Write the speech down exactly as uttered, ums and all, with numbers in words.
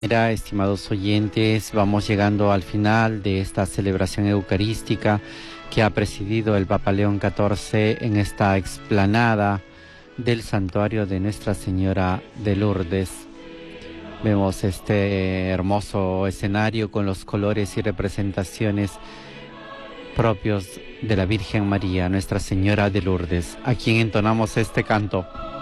Mira, estimados oyentes, vamos llegando al final de esta celebración eucarística que ha presidido el Papa León catorce en esta explanada del santuario de Nuestra Señora de Lourdes. Vemos este hermoso escenario con los colores y representaciones propios de la Virgen María, Nuestra Señora de Lourdes, a quien entonamos este canto.